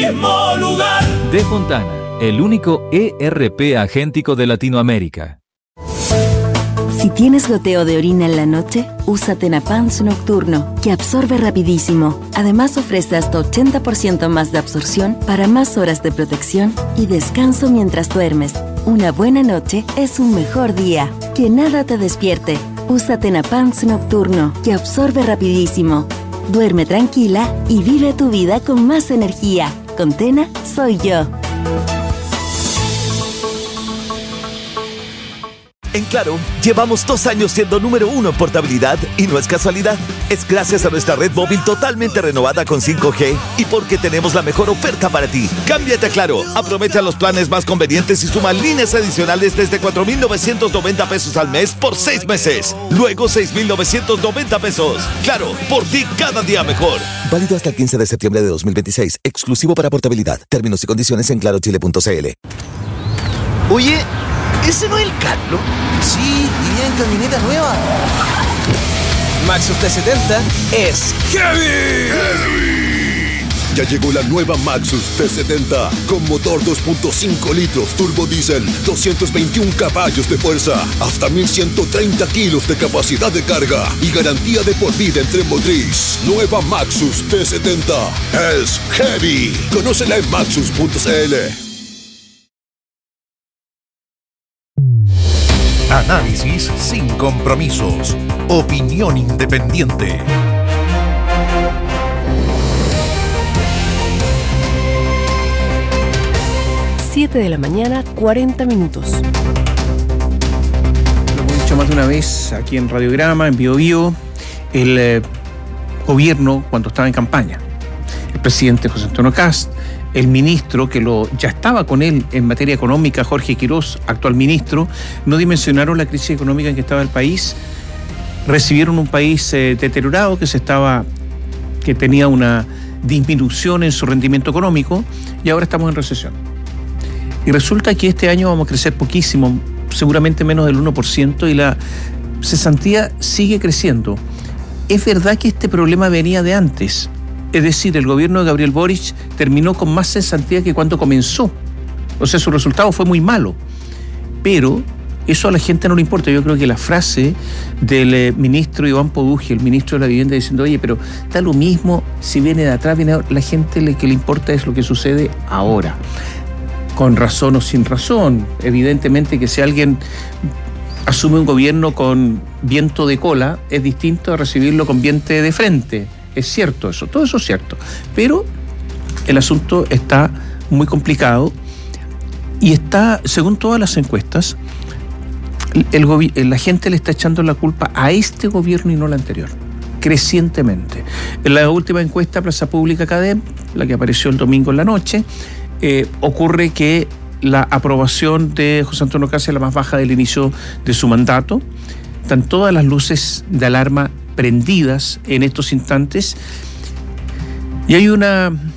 mismo lugar. De Fontana, el único ERP agéntico de Latinoamérica. Si tienes goteo de orina en la noche, usa Tenapans Nocturno, que absorbe rapidísimo. Además ofrece hasta 80% más de absorción para más horas de protección y descanso mientras duermes. Una buena noche es un mejor día. Que nada te despierte. Usa Tenapans Nocturno, que absorbe rapidísimo. Duerme tranquila y vive tu vida con más energía. Con Tena, soy yo. En Claro, llevamos 2 años siendo número 1 en portabilidad y no es casualidad. Es gracias a nuestra red móvil totalmente renovada con 5G y porque tenemos la mejor oferta para ti. Cámbiate a Claro, aprovecha los planes más convenientes y suma líneas adicionales desde 4,990 pesos al mes por 6 meses. Luego 6,990 pesos. Claro, por ti cada día mejor. Válido hasta el 15 de septiembre de 2026. Exclusivo para portabilidad. Términos y condiciones en clarochile.cl. Oye, ¿ese no es el Carlos? Sí, y en camioneta nueva. Maxus T70 es heavy. Ya llegó la nueva Maxus T70 con motor 2.5 litros turbo diésel, 221 caballos de fuerza, hasta 1.130 kilos de capacidad de carga y garantía de por vida en tren motriz. Nueva Maxus T70 es heavy. Conócela en maxus.cl. Análisis sin compromisos. Opinión independiente. 7 de la mañana, 40 minutos. Lo hemos dicho más de una vez aquí en Radiograma, en Bio Bio, el gobierno cuando estaba en campaña, el presidente José Antonio Kast, el ministro que ya estaba con él en materia económica, Jorge Quirós, actual ministro, no dimensionaron la crisis económica en que estaba el país, recibieron un país deteriorado que tenía una disminución en su rendimiento económico y ahora estamos en recesión. Y resulta que este año vamos a crecer poquísimo, seguramente menos del 1%, y la cesantía sigue creciendo. Es verdad que este problema venía de antes. Es decir, el gobierno de Gabriel Boric terminó con más cesantía que cuando comenzó. O sea, su resultado fue muy malo. Pero eso a la gente no le importa. Yo creo que la frase del ministro Iván Poduje, el ministro de la Vivienda, diciendo, oye, pero da lo mismo si viene de atrás, viene de ahora. La gente que le importa es lo que sucede ahora. Con razón o sin razón. Evidentemente que si alguien asume un gobierno con viento de cola, es distinto a recibirlo con viento de frente. Es cierto eso, todo eso es cierto. Pero el asunto está muy complicado y está, según todas las encuestas, la gente le está echando la culpa a este gobierno y no al anterior, crecientemente. En la última encuesta Plaza Pública Cadem, la que apareció el domingo en la noche, ocurre que la aprobación de José Antonio Kast es la más baja del inicio de su mandato. Están todas las luces de alarma prendidas en estos instantes y hay una